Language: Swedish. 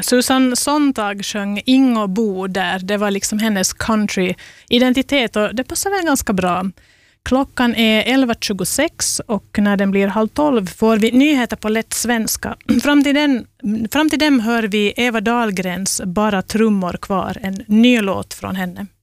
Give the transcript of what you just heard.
Susan Sontag sjöng Ingo Bo där. Det var liksom hennes country-identitet och det passar väl ganska bra. Klockan är 11.26 och när den blir 11:30 får vi nyheter på lätt svenska. Fram till dem hör vi Eva Dahlgrens Bara trummor kvar, en ny låt från henne.